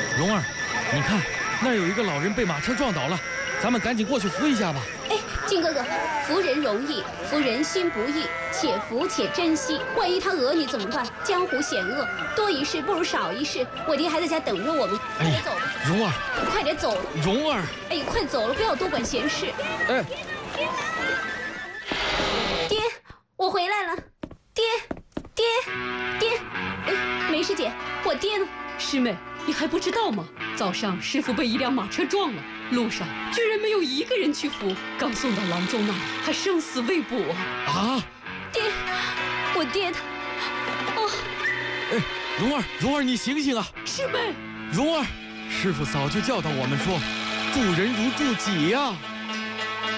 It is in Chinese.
蓉儿，你看，那儿有一个老人被马车撞倒了，咱们赶紧过去扶一下吧。 哎，靖哥哥，扶人容易，扶人心不易，且扶且珍惜。万一他讹你怎么办？江湖险恶，多一事不如少一事。我爹还在家等着我们，快点走吧。 蓉儿， 快点走。 蓉儿， 哎，快走了，不要多管闲事。 哎， 爹，我回来了。爹，哎，梅师姐，我爹呢？ 师妹，你还不知道吗？早上师傅被一辆马车撞了，路上居然没有一个人去扶，刚送到郎中那儿，还生死未卜啊！ 啊！ 爹，我爹他，哦， 哎，蓉儿，你醒醒啊！ 师妹， 蓉儿，师傅早就教导我们说，助人如助己呀。